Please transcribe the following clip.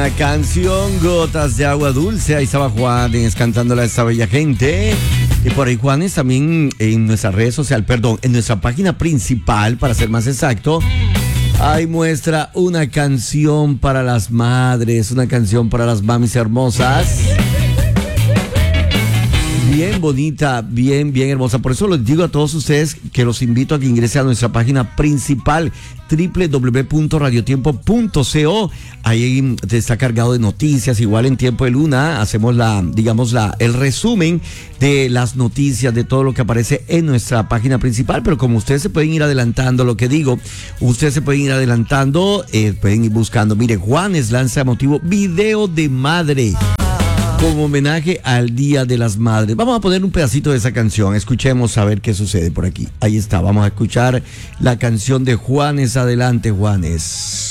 La canción Gotas de Agua Dulce, ahí estaba Juanes cantándola a esta bella gente. Y por ahí Juanes también en nuestras redes sociales, en nuestra página principal, para ser más exacto, ahí muestra una canción para las madres, una canción para las mamis hermosas. Bien bonita, bien hermosa. Por eso les digo a todos ustedes que los invito a que ingresen a nuestra página principal, www.radiotiempo.co. Ahí está cargado de noticias. Igual en Tiempo de Luna hacemos el resumen de las noticias, de todo lo que aparece en nuestra página principal. Pero como ustedes se pueden ir adelantando, pueden ir buscando. Mire, Juanes lanza emotivo video de madre, como homenaje al Día de las Madres. Vamos a poner un pedacito de esa canción. Escuchemos a ver qué sucede por aquí. Ahí está, vamos a escuchar la canción de Juanes. Adelante, Juanes.